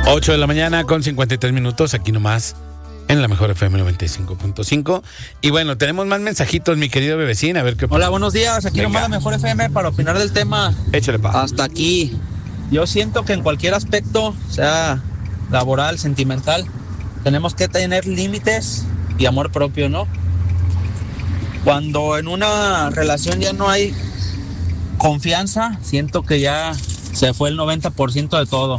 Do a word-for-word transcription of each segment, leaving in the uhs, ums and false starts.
ocho de la mañana con cincuenta y tres minutos, aquí nomás en la mejor F M noventa y cinco punto cinco. Y bueno, tenemos más mensajitos, mi querido bebecín, a ver qué opina. Hola, buenos días, aquí Venga. nomás la mejor F M para opinar del tema. Échale pa. Hasta aquí. Yo siento que en cualquier aspecto, sea laboral, sentimental, tenemos que tener límites y amor propio, ¿no? Cuando en una relación ya no hay confianza, siento que ya se fue el noventa por ciento de todo.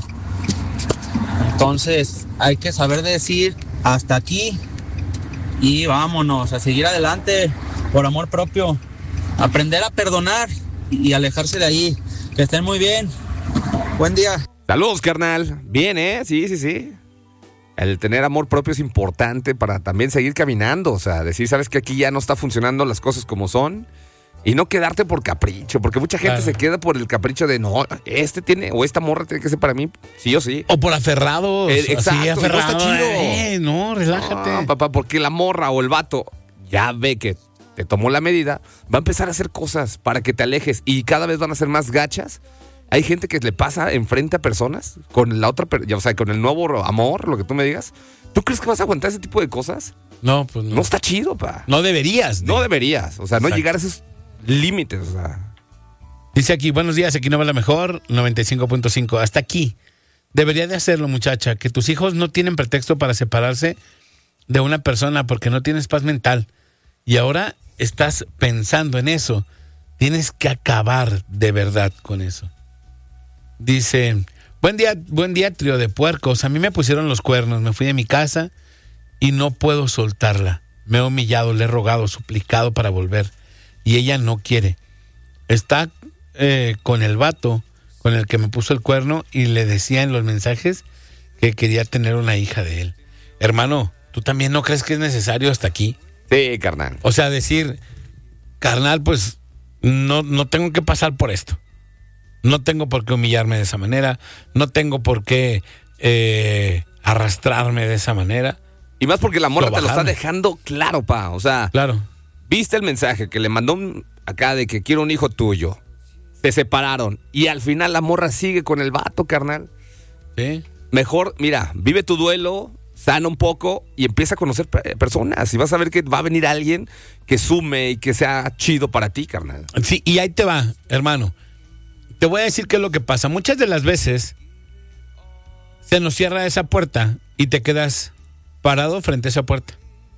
Entonces hay que saber decir hasta aquí y vámonos a seguir adelante por amor propio, aprender a perdonar y alejarse de ahí. Que estén muy bien. Buen día. Saludos, carnal. Bien, ¿eh? Sí, sí, sí. El tener amor propio es importante para también seguir caminando. O sea, decir, sabes que aquí ya no está funcionando las cosas como son. Y no quedarte por capricho, porque mucha gente Claro. se queda por el capricho de no, este tiene, o esta morra tiene que ser para mí, sí o sí. O por aferrados. Eh, exacto, así, y no aferrado. está chido. Eh, no, relájate. No, papá, porque la morra o el vato ya ve que te tomó la medida, va a empezar a hacer cosas para que te alejes y cada vez van a ser más gachas. Hay gente que le pasa enfrente a personas con la otra, per- o sea, con el nuevo amor, lo que tú me digas. ¿Tú crees que vas a aguantar ese tipo de cosas? No, pues no. No está chido, pa. No deberías. No de- deberías, o sea, no Exacto. llegar a esos límites, o sea. Dice aquí, buenos días, aquí no va la mejor, noventa y cinco punto cinco. Hasta aquí. Debería de hacerlo, muchacha, que tus hijos no tienen pretexto para separarse de una persona porque no tienes paz mental. Y ahora estás pensando en eso. Tienes que acabar de verdad con eso. Dice, buen día, buen día, trío de puercos. A mí me pusieron los cuernos, me fui de mi casa y no puedo soltarla. Me he humillado, le he rogado, suplicado para volver. Y ella no quiere. Está eh, con el vato con el que me puso el cuerno y le decía en los mensajes que quería tener una hija de él. Hermano, ¿tú también no crees que es necesario hasta aquí? Sí, carnal. O sea, decir, carnal, pues no, no tengo que pasar por esto. No tengo por qué humillarme de esa manera. No tengo por qué eh, arrastrarme de esa manera. Y más porque la morra te lo está Bajarme. dejando claro, pa. O sea, Claro. viste el mensaje que le mandó un- acá de que quiero un hijo tuyo. Se separaron. Y al final la morra sigue con el vato, carnal. ¿Sí? Mejor, mira, vive tu duelo, sana un poco y empieza a conocer pe- personas. Y vas a ver que va a venir alguien que sume y que sea chido para ti, carnal. Sí, y ahí te va, hermano. Te voy a decir qué es lo que pasa. Muchas de las veces se nos cierra esa puerta y te quedas parado frente a esa puerta,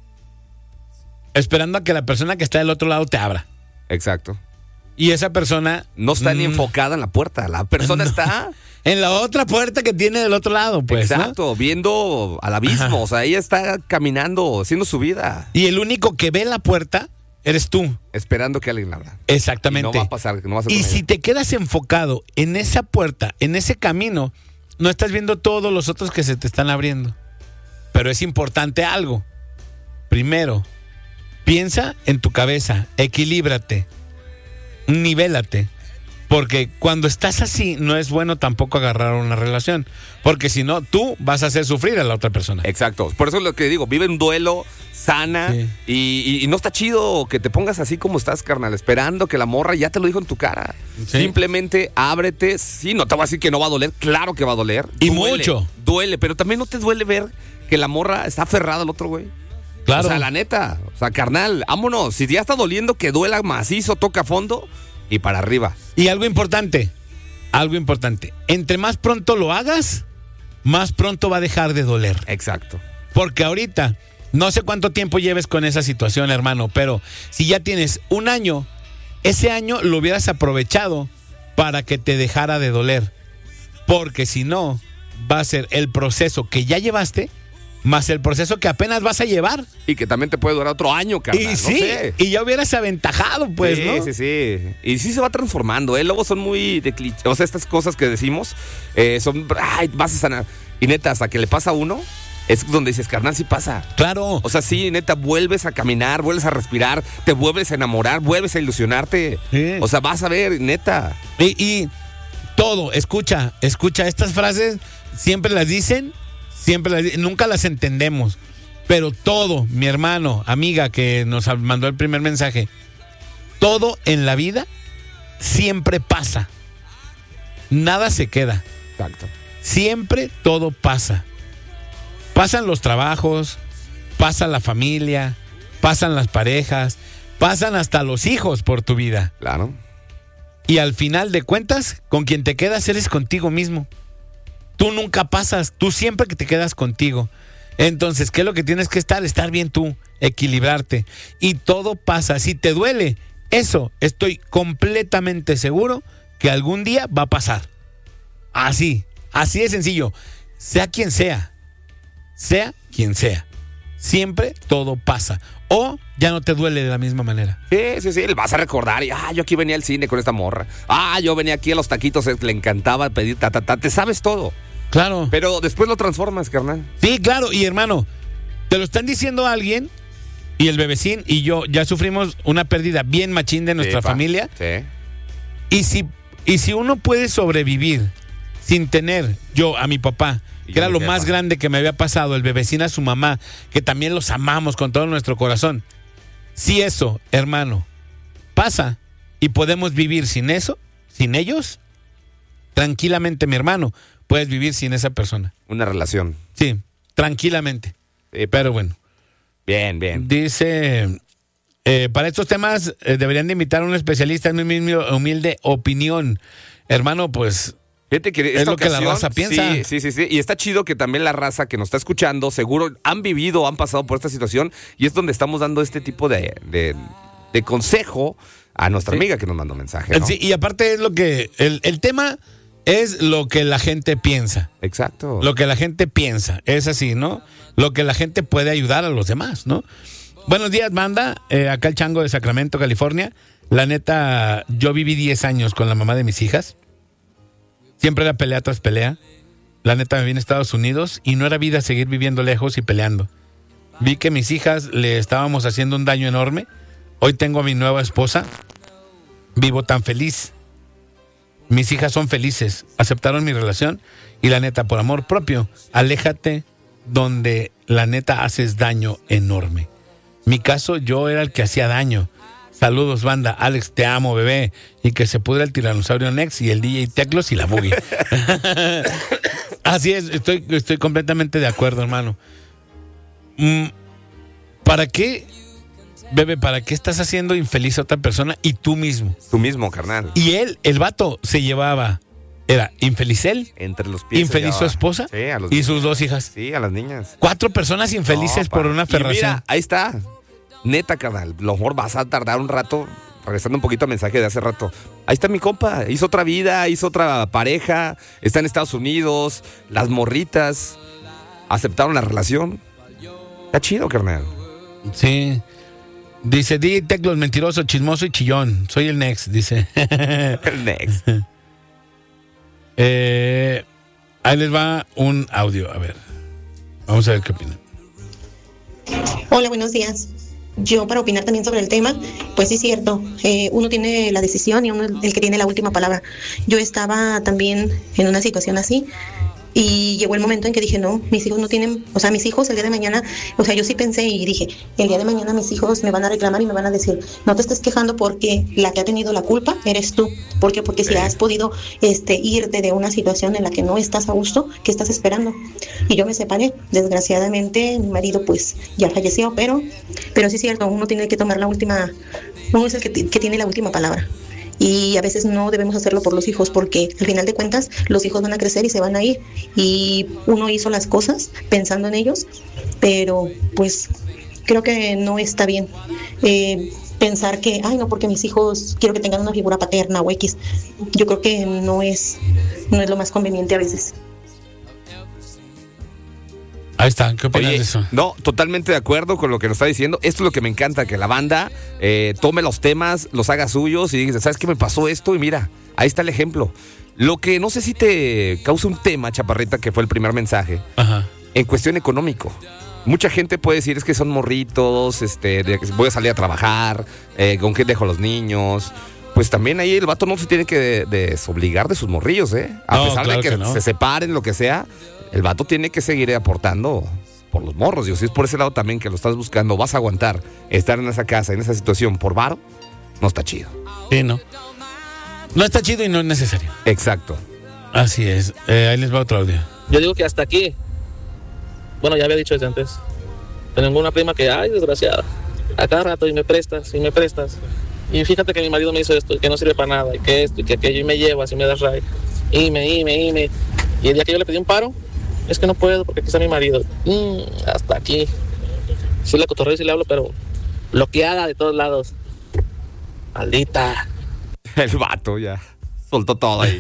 esperando a que la persona que está del otro lado te abra. Exacto. Y esa persona No está ni mm, enfocada en la puerta. La persona No. está... en la otra puerta que tiene del otro lado, pues. ¿no? Exacto, viendo al abismo. Ajá. O sea, ella está caminando, haciendo su vida, Y el único que ve la puerta eres tú. esperando que alguien la abra. Exactamente. Y no va a pasar, no va a ser Y con si ella. te quedas enfocado en esa puerta, en ese camino, no estás viendo todos los otros que se te están abriendo. Pero es importante algo. Primero, piensa en tu cabeza, equilíbrate, nivélate. Porque cuando estás así, no es bueno tampoco agarrar una relación. Porque si no, tú vas a hacer sufrir a la otra persona. Exacto. Por eso es lo que digo, vive un duelo, sana, Sí. y, y- y no está chido que te pongas así como estás, carnal, esperando que la morra ya te lo dijo en tu cara. Sí. Simplemente ábrete. Sí, no te voy a decir que no va a doler, claro que va a doler. Y Duele, mucho. Duele, pero también no te duele ver que la morra está aferrada al otro güey. Claro. O sea, la neta, o sea, carnal, vámonos. Si ya está doliendo, que duela macizo, toca fondo y para arriba. Y algo importante, algo importante. Entre más pronto lo hagas, más pronto va a dejar de doler. Exacto. Porque ahorita, no sé cuánto tiempo lleves con esa situación, hermano, pero si ya tienes un año, ese año lo hubieras aprovechado para que te dejara de doler. Porque si no, va a ser el proceso que ya llevaste, más el proceso que apenas vas a llevar. Y que también te puede durar otro año, carnal. y no sí, sé. y ya hubieras aventajado, pues, sí, ¿no? sí, sí. Y sí se va transformando, ¿eh? Luego son muy de cliché. O sea, estas cosas que decimos eh, son, ay, vas a sanar. Y neta, hasta que le pasa a uno, es donde dices, carnal, sí pasa. Claro. O sea, sí, neta, vuelves a caminar, vuelves a respirar, te vuelves a enamorar, vuelves a ilusionarte. Sí. O sea, vas a ver, neta. Y, y todo, escucha, escucha, estas frases siempre las dicen, siempre las di- nunca las entendemos, pero todo, mi hermano, amiga que nos mandó el primer mensaje, todo en la vida siempre pasa, nada se queda. Exacto. Siempre todo pasa. Pasan los trabajos, pasa la familia, pasan las parejas, pasan hasta los hijos por tu vida. Claro. Y al final de cuentas, con quien te quedas eres contigo mismo. Tú nunca pasas, tú siempre que te quedas contigo. Entonces, ¿qué es lo que tienes que estar? Estar bien tú, equilibrarte. Y todo pasa. Si te duele, eso estoy completamente seguro que algún día va a pasar. Así, así de sencillo. Sea quien sea, sea quien sea. Siempre todo pasa. O ya no te duele de la misma manera. Sí, sí, sí. Vas a recordar. Y, ah, yo aquí venía al cine con esta morra. Ah, yo venía aquí a los taquitos. Le encantaba pedir ta, ta, ta. Te sabes todo. Claro. Pero después lo transformas, carnal. Sí, claro. Y hermano, te lo están diciendo a alguien. Y el bebecín y yo ya sufrimos una pérdida bien machín de nuestra sí, familia. Sí. Y si, y si uno puede sobrevivir sin tener yo a mi papá, Y que era mi lo jefa. más grande que me había pasado, el bebecín a su mamá, que también los amamos con todo nuestro corazón. Si eso, hermano, pasa y podemos vivir sin eso, sin ellos, tranquilamente, mi hermano, puedes vivir sin esa persona. Una relación. Sí, tranquilamente. Sí, Pero bueno. Bien, bien. Dice, eh, para estos temas eh, deberían de invitar a un especialista en mi humilde opinión. Hermano, pues... Fíjate que es esta lo que la ocasión, raza piensa. Sí, sí, sí, sí. Y está chido que también la raza que nos está escuchando, seguro han vivido, han pasado por esta situación, y es donde estamos dando este tipo de, de, de consejo a nuestra Sí. amiga que nos mandó mensaje, ¿no? Sí, y aparte es lo que... El, el tema es lo que la gente piensa. Exacto. Lo que la gente piensa. Es así, ¿no? Lo que la gente puede ayudar a los demás, ¿no? Buenos días, banda. Eh, acá el Chango de Sacramento, California. La neta, yo viví diez años con la mamá de mis hijas. Siempre era pelea tras pelea. La neta, me vine a Estados Unidos y no era vida seguir viviendo lejos y peleando. Vi que mis hijas le estábamos haciendo un daño enorme. Hoy tengo a mi nueva esposa. Vivo tan feliz. Mis hijas son felices. Aceptaron mi relación y la neta, por amor propio, aléjate donde la neta haces daño enorme. Mi caso, yo era el que hacía daño. Saludos, banda. Alex, te amo, bebé. Y que se pudra el tiranosaurio Nex y el D J Teclos y la Boogie. Así es, estoy, estoy completamente de acuerdo, hermano. Mm, ¿Para qué, bebé, para qué estás haciendo infeliz a otra persona y tú mismo? Tú mismo, carnal. Y él, el vato, se llevaba, era infeliz él, Entre los pies. infeliz su ya va. esposa Sí, a los y sus dos hijas. Sí, a las niñas. Cuatro personas infelices No, por pa. una Y aferración. mira, ahí está. Neta, carnal. A lo mejor vas a tardar un rato, regresando un poquito al mensaje de hace rato. Ahí está mi compa. Hizo otra vida, hizo otra pareja. Está en Estados Unidos. Las morritas aceptaron la relación. Está chido, carnal. Sí. Dice, D J Teclos, mentiroso, chismoso y chillón. Soy el Next, dice. El next. eh, ahí les va un audio, a ver. Vamos a ver qué opinan. Hola, buenos días. Yo para opinar también sobre el tema, pues sí es cierto, eh, uno tiene la decisión y uno es el que tiene la última palabra. Yo estaba también en una situación así y llegó el momento en que dije, no, mis hijos no tienen, o sea, mis hijos el día de mañana, o sea, yo sí pensé y dije, el día de mañana mis hijos me van a reclamar y me van a decir, no te estés quejando porque la que ha tenido la culpa eres tú. ¿Por qué? Porque si Sí. has podido este, irte de una situación en la que no estás a gusto, ¿qué estás esperando? Y yo me separé. Desgraciadamente, mi marido pues ya falleció, pero, pero sí es cierto, uno tiene que tomar la última, uno es el que, que tiene la última palabra. Y a veces no debemos hacerlo por los hijos porque al final de cuentas los hijos van a crecer y se van a ir y uno hizo las cosas pensando en ellos, pero pues creo que no está bien eh, pensar que, ay no, porque mis hijos quiero que tengan una figura paterna o X. Yo creo que no es, no es lo más conveniente a veces. Ahí está, ¿qué opinas Oye, de eso? no, totalmente de acuerdo con lo que nos está diciendo. Esto es lo que me encanta, que la banda eh, tome los temas, los haga suyos y diga, ¿sabes qué me pasó esto? Y mira, ahí está el ejemplo. Lo que no sé si te causa un tema, Chaparrita, que fue el primer mensaje, Ajá. en cuestión económico. Mucha gente puede decir, es que son morritos, este, de que voy a salir a trabajar, eh, con qué dejo a los niños. Pues también ahí el vato no se tiene que de- desobligar de sus morrillos, ¿eh? A No, pesar claro de que, que no. se separen, lo que sea, el vato tiene que seguir aportando por los morros. Y si es por ese lado también que lo estás buscando, vas a aguantar estar en esa casa, en esa situación por varo, no está chido. Sí, no. No está chido y no es necesario. Exacto. Así es. Eh, ahí les va otro audio. Yo digo que hasta aquí. Bueno, ya había dicho desde antes. Tengo una prima que, ay, desgraciada. A cada rato, y me prestas, y me prestas. Y fíjate que mi marido me hizo esto, y que no sirve para nada, y que esto, y que aquello, y me llevas, y me das ray. Y me, y me, y me. Y el día que yo le pedí un paro, es que no puedo, porque aquí está mi marido. Mm, hasta aquí. Sí le cotorreo y sí le hablo, pero bloqueada de todos lados. Maldita. El vato ya soltó todo ahí.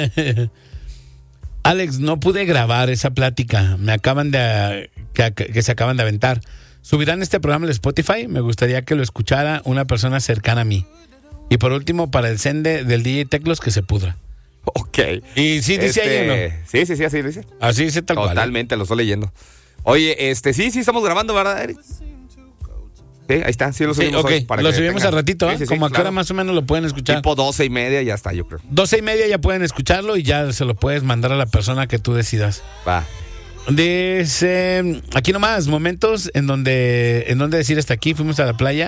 Alex, no pude grabar esa plática. Me acaban de que, que se acaban de aventar. ¿Subirán este programa en Spotify? Me gustaría que lo escuchara una persona cercana a mí. Y por último, para el sende del D J Teclos, que se pudra. Ok. ¿Y sí dice Este, ahí o no? Sí, sí, sí, así dice. Así dice tal cual. Totalmente, lo estoy leyendo. Oye, este, sí, sí, estamos grabando, ¿verdad, Eric? Sí, ahí está, sí lo Sí, subimos ok, hoy para lo que subimos tengan- al ratito, ¿eh? Sí, sí, sí, Como a qué claro. hora más o menos lo pueden escuchar. Tipo doce y media, ya está, yo creo. Doce y media ya pueden escucharlo y ya se lo puedes mandar a la persona que tú decidas. Va. Dice, aquí nomás, momentos en donde, en donde decir hasta aquí, fuimos a la playa.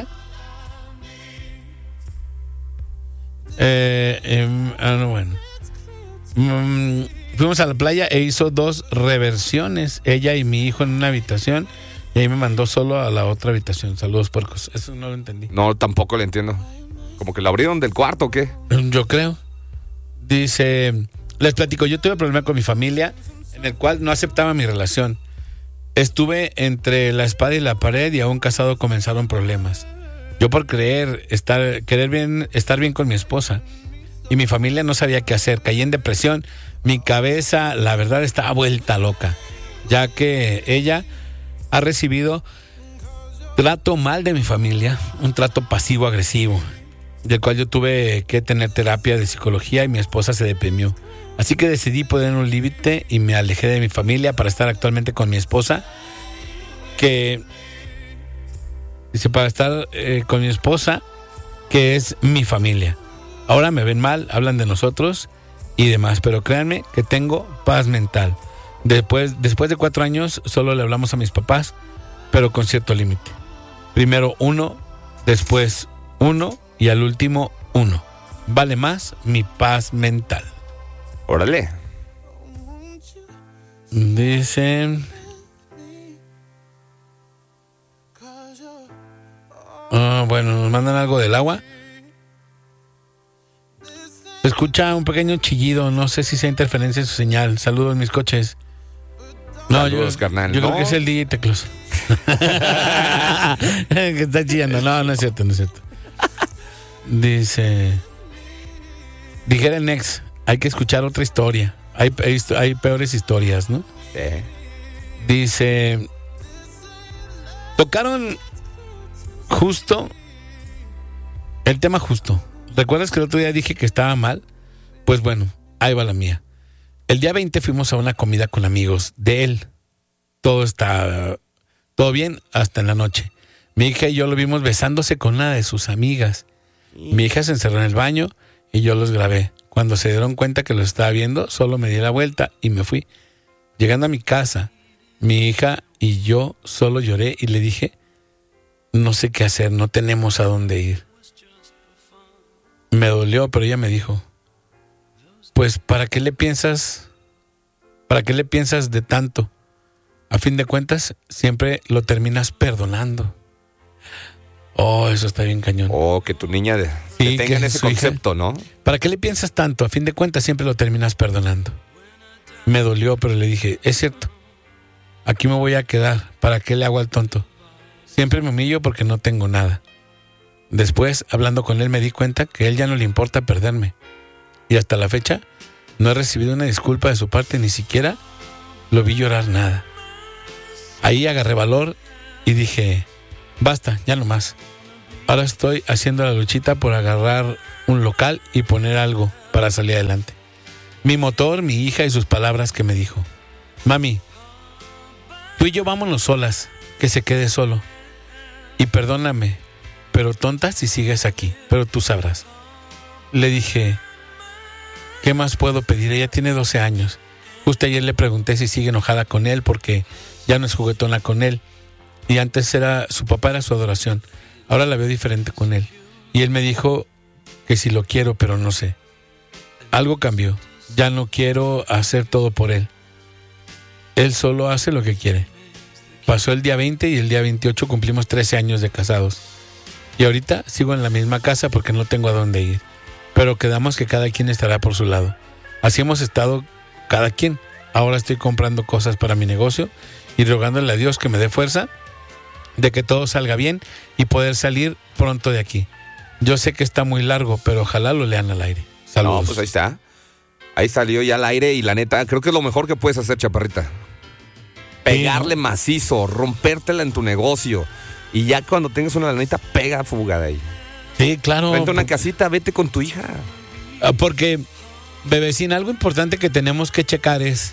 Eh, em, ah, no, bueno. Mm, fuimos a la playa e hizo dos reversiones, ella y mi hijo en una habitación, y ahí me mandó solo a la otra habitación. Saludos, puercos. Eso no lo entendí. No, tampoco le entiendo. ¿Como que lo abrieron del cuarto o qué? Yo creo. Dice, les platico, yo tuve problema con mi familia en el cual no aceptaba mi relación. Estuve entre la espada y la pared y aún casado comenzaron problemas. Yo por creer estar, querer bien, estar bien con mi esposa y mi familia no sabía qué hacer. Caí en depresión. Mi cabeza, la verdad, estaba vuelta loca, ya que ella ha recibido trato mal de mi familia, un trato pasivo-agresivo, del cual yo tuve que tener terapia de psicología y mi esposa se deprimió. Así que decidí poner un límite y me alejé de mi familia para estar actualmente con mi esposa, que dice, para estar eh, con mi esposa, que es mi familia. Ahora me ven mal, hablan de nosotros y demás, pero créanme que tengo paz mental. Después, después de cuatro años solo le hablamos a mis papás, pero con cierto límite. Primero uno, después uno y al último uno. Vale más mi paz mental. Órale. Dicen... Ah, bueno, nos mandan algo del agua. Se escucha un pequeño chillido, no sé si sea interferencia en su señal. Saludos, mis coches. No, Saludos, yo, carnal. yo No. creo que es el D J Teclos. Que está chillando. No, no es cierto, no es cierto. Dice... Dijera el Nex, hay que escuchar otra historia. Hay, hay, hay peores historias, ¿no? Sí. Dice... Tocaron justo el tema justo. ¿Recuerdas que el otro día dije que estaba mal? Pues bueno, ahí va la mía. El día veinte fuimos a una comida con amigos de él. Todo está... Todo bien hasta en la noche. Mi hija y yo lo vimos besándose con una de sus amigas. Mi hija se encerró en el baño y yo los grabé. Cuando se dieron cuenta que los estaba viendo, solo me di la vuelta y me fui. Llegando a mi casa, mi hija y yo solo lloré y le dije, no sé qué hacer, no tenemos a dónde ir. Me dolió, pero ella me dijo, pues ¿para qué le piensas? ¿Para qué le piensas de tanto? A fin de cuentas, siempre lo terminas perdonando. Oh, eso está bien cañón. Oh, que tu niña de, Sí, que tengan que ese su hija- concepto, ¿no? ¿Para qué le piensas tanto? A fin de cuentas, siempre lo terminas perdonando. Me dolió, pero le dije, es cierto. Aquí me voy a quedar. ¿Para qué le hago al tonto? Siempre me humillo porque no tengo nada. Después, hablando con él, me di cuenta que a él ya no le importa perderme. Y hasta la fecha, no he recibido una disculpa de su parte, ni siquiera lo vi llorar nada. Ahí agarré valor y dije, basta, ya no más. Ahora estoy haciendo la luchita por agarrar un local y poner algo para salir adelante. Mi motor, mi hija y sus palabras que me dijo, mami, tú y yo vámonos solas, que se quede solo. Y perdóname, pero tonta si sigues aquí, pero tú sabrás. Le dije, ¿qué más puedo pedir? Ella tiene doce años. Justo ayer le pregunté si sigue enojada con él porque ya no es juguetona con él. Y antes era, su papá era su adoración. Ahora la veo diferente con él. Y él me dijo que si lo quiero, pero no sé. Algo cambió. ya no quiero hacer todo por él. Él solo hace lo que quiere. Pasó el día veinte y el día veintiocho cumplimos trece años de casados. Y ahorita sigo en la misma casa porque no tengo a dónde ir. Pero quedamos que cada quien estará por su lado. Así hemos estado cada quien. Ahora estoy comprando cosas para mi negocio y rogándole a Dios que me dé fuerza de que todo salga bien y poder salir pronto de aquí. Yo sé que está muy largo, pero ojalá lo lean al aire. Saludos. No, pues ahí está. Ahí salió ya al aire y la neta, creo que es lo mejor que puedes hacer, chaparrita. Pegarle macizo, rompértela en tu negocio. Y ya cuando tengas una lanita, pega fuga de ahí. Sí, claro. Vente a una casita, vete con tu hija. Porque, bebecín, algo importante que tenemos que checar es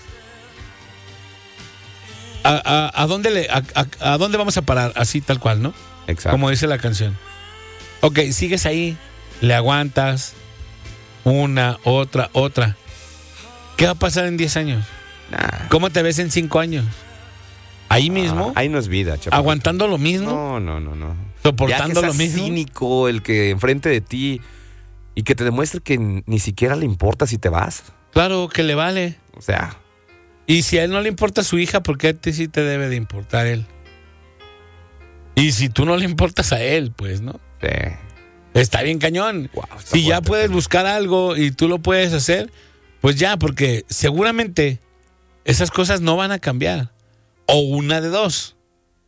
a, a, a, dónde le, a, a, a dónde vamos a parar, así tal cual, ¿no? Exacto. Como dice la canción. Ok, sigues ahí, le aguantas una, otra, otra. ¿Qué va a pasar en diez años? Nah. ¿Cómo te ves en cinco años? Ahí mismo, ah, ahí no es vida, chaparrita. Aguantando lo mismo. No, no, no, no. Soportando ya que lo mismo. Cínico el que enfrente de ti y que te demuestre que ni siquiera le importa si te vas. Claro, que le vale. O sea. Y si a él no le importa su hija, ¿por qué a ti sí te debe de importar él? Y si tú no le importas a él, pues, ¿no? Sí. Está bien cañón. Wow, está si fuerte, ya puedes pero... buscar algo y tú lo puedes hacer, pues ya, porque seguramente esas cosas no van a cambiar. O una de dos.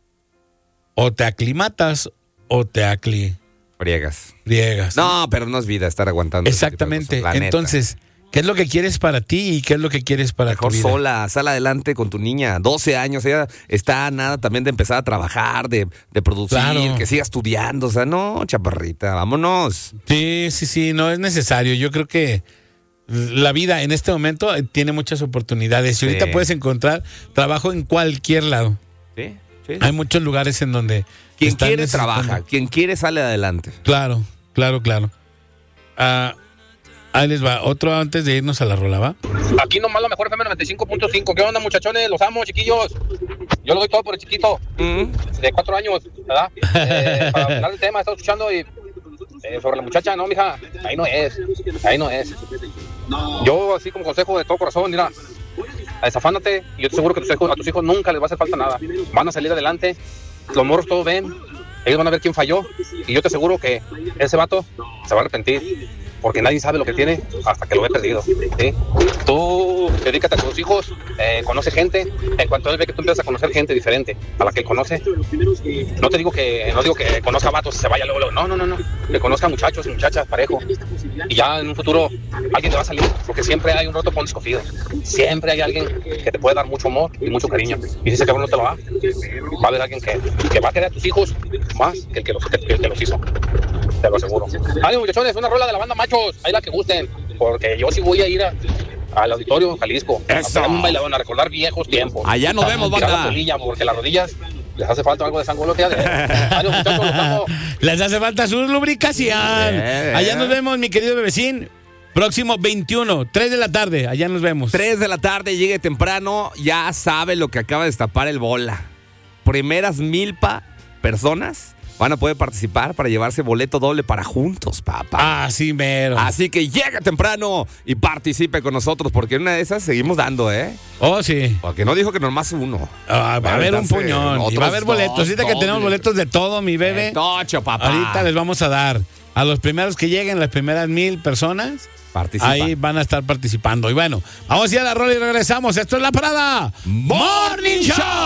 O te aclimatas o te acli... Friegas. Friegas. No, pero no es vida estar aguantando. Exactamente. Cosas, entonces, ¿qué es lo que quieres para ti y qué es lo que quieres para Mejor tu vida? sola, sal adelante con tu niña. doce años, ella está a nada también de empezar a trabajar, de, de producir, Claro. que siga estudiando. O sea, no, chaparrita, vámonos. Sí, sí, sí, no es necesario. Yo creo que la vida en este momento tiene muchas oportunidades. Y ahorita Sí. puedes encontrar trabajo en cualquier lado. Sí, sí. Hay muchos lugares en donde... Quien están quiere necesitando- trabaja, quien quiere sale adelante. Claro, claro, claro. Ah, ahí les va. Otro antes de irnos a la rola, ¿va? Aquí nomás la mejor F M noventa y cinco punto cinco. ¿Qué onda, muchachones? Los amo, chiquillos. Yo lo doy todo por el chiquito. De cuatro años, ¿verdad? Eh, para hablar del tema, he estado escuchando y... eh, sobre la muchacha, no, mija. Ahí no es. Ahí no es. Yo, así como consejo de todo corazón, mira... Desafánate y yo te aseguro que tus hijos, a tus hijos nunca les va a hacer falta nada. Van a salir adelante. Los morros todos ven. Ellos van a ver quién falló. Y yo te aseguro que ese vato se va a arrepentir. Porque nadie sabe lo que tiene hasta que lo ve perdido. ¿Sí? Tú dedícate a tus hijos, eh, conoce gente. En cuanto él ve que tú empiezas a conocer gente diferente a la que él conoce, no te digo que no digo que conozca vatos y se vaya luego, luego. No, no, no, no. Que conozca muchachos y muchachas parejo. Y ya en un futuro alguien te va a salir. Porque siempre hay un roto con escogido. Siempre hay alguien que te puede dar mucho amor y mucho cariño. Y si ese cabrón no te lo da, va a haber alguien que, que va a querer a tus hijos más que el que los, que, que el que los hizo. Te lo aseguro. Ay, muchachones, una rola de la banda Machos, ahí la que gusten, porque yo sí voy a ir a, al auditorio Jalisco. Eso. A pegar un bailadón, a recordar viejos tiempos. Allá nos vemos, Tirar banda. la polilla, porque las rodillas les hace falta algo de sangolotea. Adiós, muchachos, los amo. Les hace falta su lubricación. Yeah. Allá nos vemos, mi querido bebecín. Próximo veintiuno, tres de la tarde. Allá nos vemos. tres de la tarde, llegue temprano, ya sabe lo que acaba de destapar el bola. Primeras milpa personas van a poder participar para llevarse boleto doble para juntos, papá. Ah, sí, mero. Así que llegue temprano y participe con nosotros, porque en una de esas seguimos dando, ¿eh? Oh, sí. Porque no dijo que nomás uno. Ah, va a haber un Aventarse puñón. Y otros va a haber boletos. dos Ahorita que tenemos dobles. boletos de todo, mi bebé. Eh, Tocho, papá. Ahorita les vamos a dar a los primeros que lleguen, las primeras mil personas. Participa. Ahí van a estar participando. Y bueno, vamos a ir a la rola y regresamos. Esto es La Parada Morning Show.